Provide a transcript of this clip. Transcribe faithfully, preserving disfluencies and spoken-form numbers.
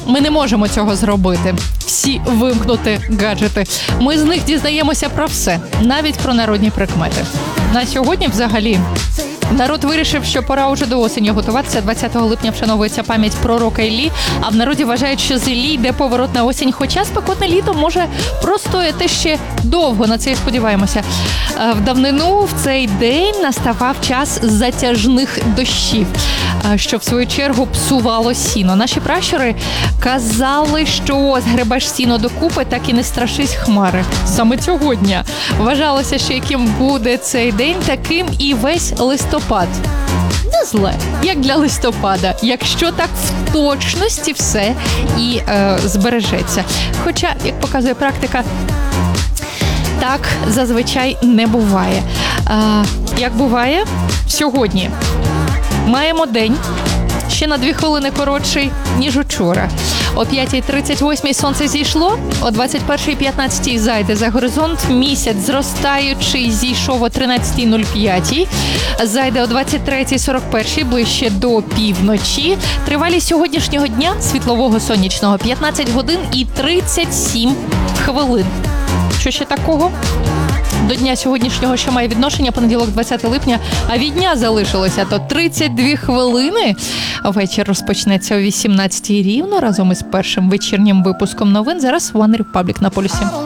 Ми не можемо цього зробити. Всі вимкнути гаджети. Ми з них дізнаємося про все, навіть про народні прикмети. На сьогодні взагалі народ вирішив, що пора уже до осені готуватися. двадцятого липня вшановується пам'ять пророка Іллі, а в народі вважають, що з Іллі йде поворот на осінь, хоча спекотне літо може простояти ще довго, на це і сподіваємося. В давнину в цей день наставав час затяжних дощів, що в свою чергу псувало сіно. Наші пращури казали, що згребеш сіно докупи, так і не страшись хмари. Саме цього дня вважалося, що яким буде цей день, таким і весь листопад. Не зле, як для листопада, якщо так в точності все і е, збережеться. Хоча, як показує практика, так зазвичай не буває. А, як буває? Сьогодні маємо день ще на дві хвилини коротший, ніж учора. О п'ятій тридцять восьмій сонце зійшло, о двадцять першій п'ятнадцятій зайде за горизонт. Місяць зростаючий зійшов о тринадцятій нуль п'ять, зайде о двадцять третій сорок першій, ближче до півночі. Тривалість сьогоднішнього дня, світлового сонячного, п'ятнадцять годин і тридцять сім хвилин. Що ще такого? До дня сьогоднішнього, що має відношення, понеділок двадцятого липня, а від дня залишилося то тридцять дві хвилини. Вечір розпочнеться о вісімнадцятій рівно разом із першим вечірнім випуском новин. Зараз One Republic на полюсі.